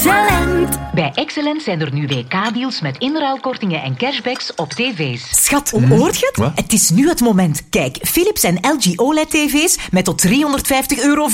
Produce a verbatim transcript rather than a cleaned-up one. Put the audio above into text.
Excellent. Bij Excellent zijn er nu W K-deals met inruilkortingen en cashbacks op tv's. Schat, hoort je het? Wat? Het is nu het moment. Kijk, Philips en L G O L E D-tv's met tot driehonderdvijftig euro